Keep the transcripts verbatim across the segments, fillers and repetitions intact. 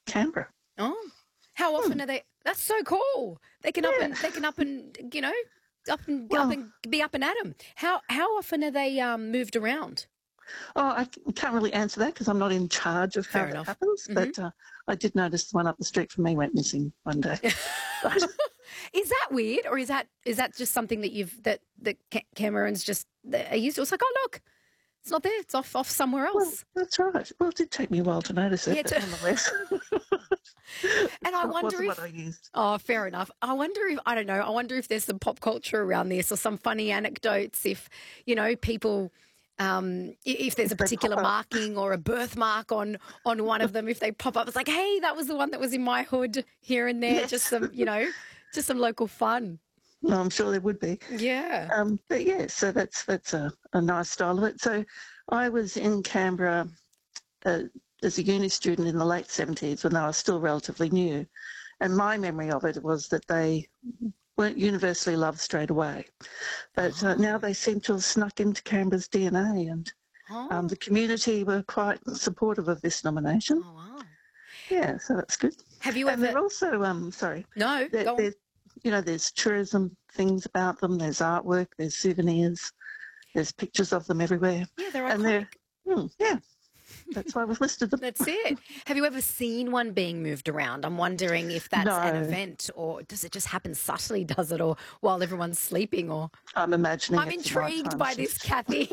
Canberra. Oh, how often Hmm. are they? That's so cool. They can up Yeah. and they can up and you know up and up Well, and be up and at 'em. How how often are they um, moved around? oh, I c- can't really answer that because I'm not in charge of how Fair that enough. happens. hmm But uh, I did notice the one up the street from me went missing one day. But Is that weird, or is that is that just something that you've that that Ca- Camerons just are used to? It's like, oh look, it's not there. It's off off somewhere well, else. that's right. Well, it did take me a while to notice it, Yeah. but To, nonetheless, and I it wonder wasn't what if I used. Oh, fair enough. I wonder if, I don't know, I wonder if there's some pop culture around this or some funny anecdotes if, you know, people, um, i- if there's a If they particular pop up, marking or a birthmark on on one of them, if they pop up, it's like, hey, that was the one that was in my hood here and there. Just yes, some, you know, just some local fun. no, I'm sure there would be. Yeah. Um, but yeah, so that's that's a, a nice style of it. So I was in Canberra uh, as a uni student in the late seventies when they were still relatively new. And my memory of it was that they weren't universally loved straight away. But uh, now Oh, they seem to have snuck into Canberra's D N A, and um, oh, the community were quite supportive of this nomination. oh, wow. Yeah, so that's good. Have you And ever, they're also, um, sorry, no, there, go on. there's, you know, there's tourism things about them, there's artwork, there's souvenirs, there's pictures of them everywhere. Yeah, they're And they're, iconic. hmm, yeah, that's why we've listed them. That's it. Have you ever seen one being moved around? I'm wondering if that's an No, event or does it just happen subtly, does it, or while everyone's sleeping? Or I'm imagining I'm it's a intrigued nighttime by this, shift. Kathy.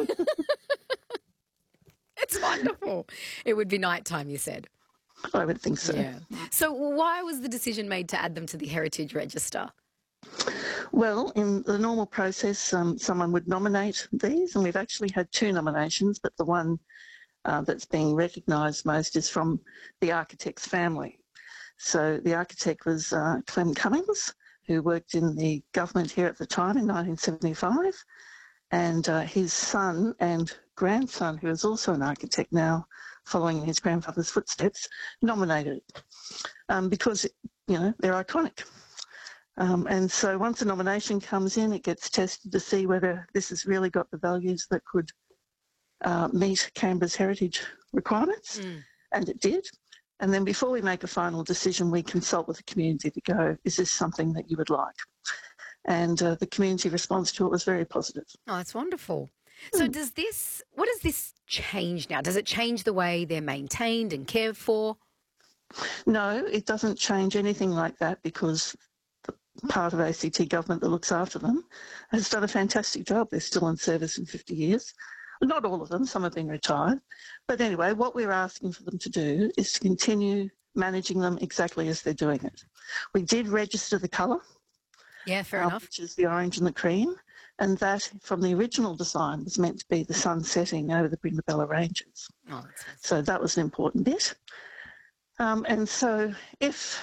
It's wonderful. It would be nighttime, you said. I would think so. Yeah. So why was the decision made to add them to the Heritage Register? Well, in the normal process, um, someone would nominate these, and we've actually had two nominations, but the one uh, that's being recognised most is from the architect's family. So the architect was uh, Clem Cummings, who worked in the government here at the time in nineteen seventy-five, and uh, his son and grandson, who is also an architect now, following in his grandfather's footsteps, nominated it um, because, you know, they're iconic. Um, and so once a nomination comes in, it gets tested to see whether this has really got the values that could uh, meet Canberra's heritage requirements, Mm. and it did. And then before we make a final decision, we consult with the community to go, is this something that you would like? And uh, the community response to it was very positive. Oh, that's wonderful. So Hmm. does this, what does this change now? Does it change the way they're maintained and cared for? No, it doesn't change anything like that because the part of A C T government that looks after them has done a fantastic job. They're still in service in fifty years. Not all of them, some have been retired. But anyway, what we're asking for them to do is to continue managing them exactly as they're doing it. We did register the colour, Yeah, fair um, enough. which is the orange and the cream, and that from the original design was meant to be the sun setting over the Brindabella Ranges. Oh, that's fantastic. So that was an important bit. Um, and so if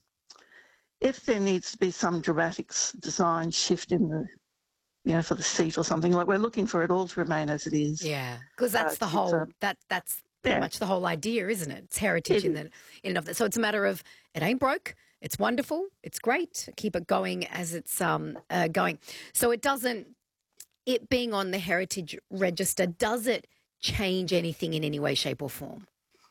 if there needs to be some dramatic s- design shift in the, you know, for the seat or something, like we're looking for it all to remain as it is. Yeah, because Uh, that's the to give whole the, that that's pretty yeah, much the whole idea, isn't it? It's heritage it in is. the in and of that. So it's a matter of it ain't broke. It's wonderful. It's great. Keep it going as it's um uh, going. So it doesn't. It being on the heritage register, does it change anything in any way, shape, or form?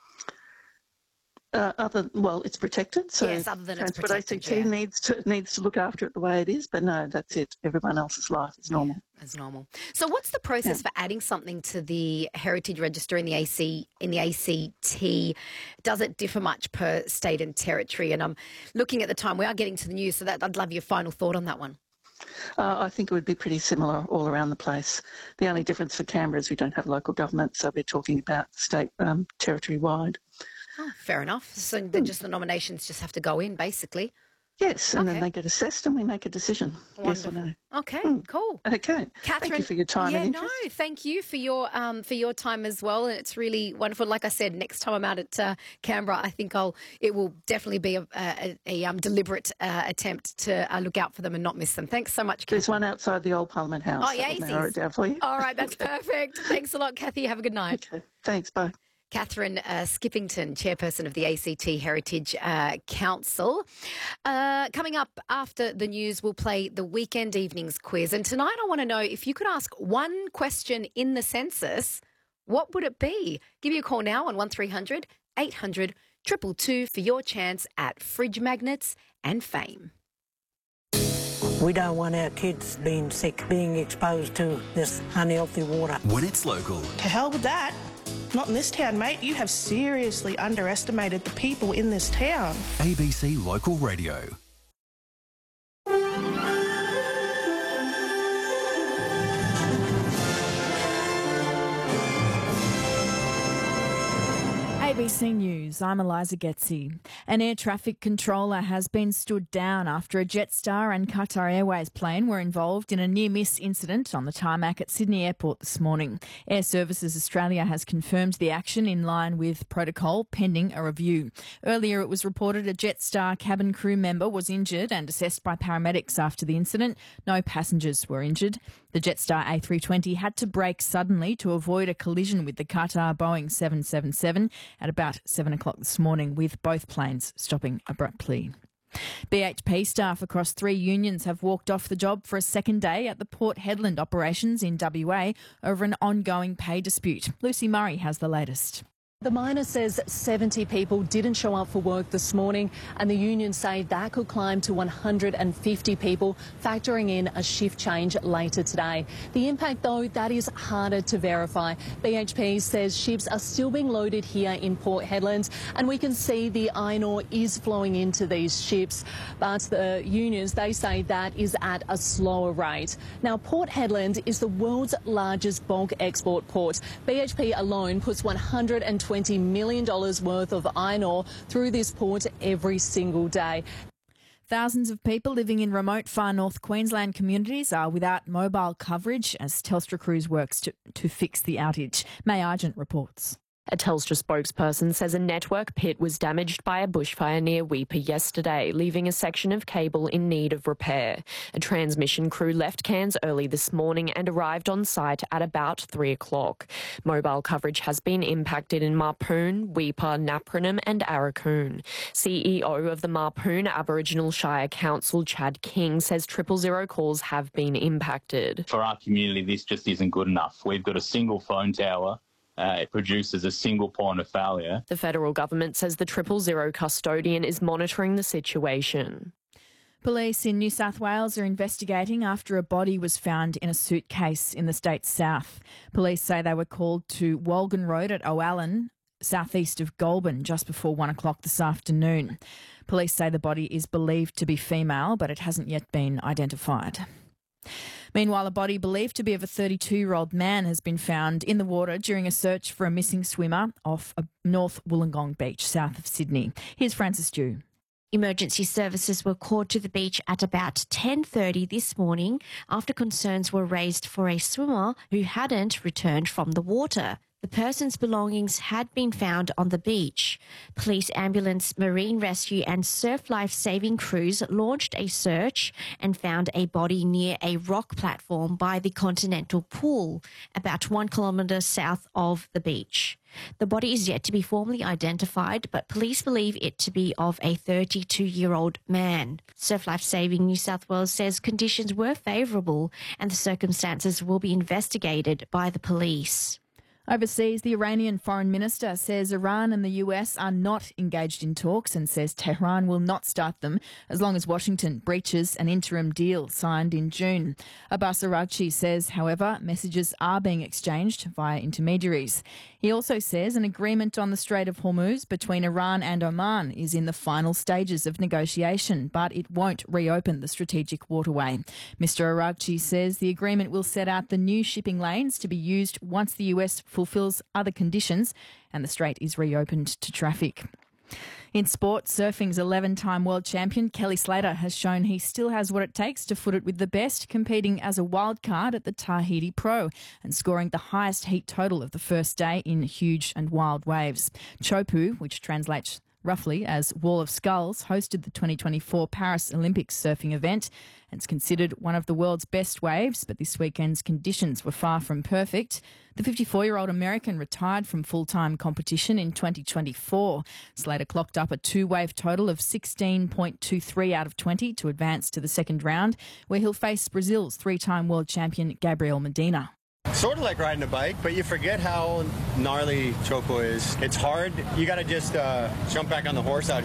Uh, other well, it's protected, so Yes, other than it's Transport protected. A C T Yeah. needs to needs to look after it the way it is. But no, that's it. Everyone else's life is Yeah, normal. as normal. So, what's the Yeah. process for adding something to the heritage register in the A C in the A C T? Does it differ much per state and territory? And I'm looking at the time. We are getting to the news, so that I'd love your final thought on that one. Uh, I think it would be pretty similar all around the place. The only difference for Canberra is we don't have local government, so we're talking about state um, territory wide. Oh, fair enough. So then just the nominations just have to go in, basically. Yes, and then Okay, they get assessed and we make a decision, yes or wonderful. no. Okay, Hmm. cool. Okay. Thank you Catherine, for your time and yeah, no, interest. thank you for your um for your time as well, and it's really wonderful. Like I said, next time I'm out at uh, Canberra, I think I'll it will definitely be a, a, a um, deliberate uh, attempt to uh, look out for them and not miss them. Thanks so much, There's Catherine. one outside the old Parliament House. Oh, yeah, That'll narrow it down for you. all right, that's Okay. perfect. Thanks a lot, Kathy. Have a good night. Okay. Thanks. Bye. Catherine uh, Skippington, chairperson of the A C T Heritage uh, Council. Uh, coming up after the news, we'll play the weekend evenings quiz. And tonight I want to know if you could ask one question in the census, what would it be? Give me a call now on one three hundred eight hundred Triple two for your chance at fridge magnets and fame. We don't want our kids being sick, being exposed to this unhealthy water. When it's local. To hell with that. Not in this town, mate. You have seriously underestimated the people in this town. A B C Local Radio. A B C News, I'm Eliza Getzi. An air traffic controller has been stood down after a Jetstar and Qatar Airways plane were involved in a near-miss incident on the tarmac at Sydney Airport this morning. Air Services Australia has confirmed the action in line with protocol pending a review. Earlier it was reported a Jetstar cabin crew member was injured and assessed by paramedics after the incident. No passengers were injured. The Jetstar A three twenty had to brake suddenly to avoid a collision with the Qatar Boeing seven seventy-seven at about seven o'clock this morning, with both planes stopping abruptly. B H P staff across three unions have walked off the job for a second day at the Port Hedland operations in W A over an ongoing pay dispute. Lucy Murray has the latest. The miner says seventy people didn't show up for work this morning, and the union say that could climb to one hundred fifty people, factoring in a shift change later today. The impact, though, that is harder to verify. B H P says ships are still being loaded here in Port Hedland, and we can see the iron ore is flowing into these ships, but the unions, they say that is at a slower rate. Now, Port Hedland is the world's largest bulk export port. B H P alone puts one hundred twenty million dollars worth of iron ore through this port every single day. Thousands of people living in remote far north Queensland communities are without mobile coverage as Telstra Crews works to, to fix the outage. May Argent reports. A Telstra spokesperson says a network pit was damaged by a bushfire near Weipa yesterday, leaving a section of cable in need of repair. A transmission crew left Cairns early this morning and arrived on site at about three o'clock. Mobile coverage has been impacted in Mapoon, Weipa, Napranum and Arakoon. C E O of the Mapoon Aboriginal Shire Council, Chad King, says triple zero calls have been impacted. For our community, this just isn't good enough. We've got a single phone tower. Uh, it produces a single point of failure. The federal government says the triple zero custodian is monitoring the situation. Police in New South Wales are investigating after a body was found in a suitcase in the state's south. Police say they were called to Walgan Road at O'Allen, southeast of Goulburn, just before one o'clock this afternoon. Police say the body is believed to be female, but it hasn't yet been identified. Meanwhile, a body believed to be of a thirty-two-year-old man has been found in the water during a search for a missing swimmer off North Wollongong Beach, south of Sydney. Here's Frances Dew. Emergency services were called to the beach at about ten thirty this morning after concerns were raised for a swimmer who hadn't returned from the water. The person's belongings had been found on the beach. Police, ambulance, marine rescue and surf life-saving crews launched a search and found a body near a rock platform by the Continental Pool, about one kilometre south of the beach. The body is yet to be formally identified, but police believe it to be of a thirty-two-year-old man. Surf Life Saving New South Wales says conditions were favourable and the circumstances will be investigated by the police. Overseas, the Iranian foreign minister says Iran and the U S are not engaged in talks and says Tehran will not start them as long as Washington breaches an interim deal signed in June. Abbas Araghchi says, however, messages are being exchanged via intermediaries. He also says an agreement on the Strait of Hormuz between Iran and Oman is in the final stages of negotiation, but it won't reopen the strategic waterway. Mister Araghchi says the agreement will set out the new shipping lanes to be used once the U S fulfills other conditions and the strait is reopened to traffic. In sport, surfing's eleven-time world champion Kelly Slater has shown he still has what it takes to foot it with the best, competing as a wild card at the Tahiti Pro and scoring the highest heat total of the first day in huge and wild waves. Chopu, which translates roughly as Wall of Skulls, hosted the twenty twenty-four Paris Olympics surfing event and is considered one of the world's best waves, but this weekend's conditions were far from perfect. The fifty-four-year-old American retired from full-time competition in twenty twenty-four. Slater clocked up a two-wave total of sixteen point two three out of twenty to advance to the second round, where he'll face Brazil's three-time world champion Gabriel Medina. Sort of like riding a bike, but you forget how gnarly Choco is. It's hard. You got to just uh, jump back on the horse out here.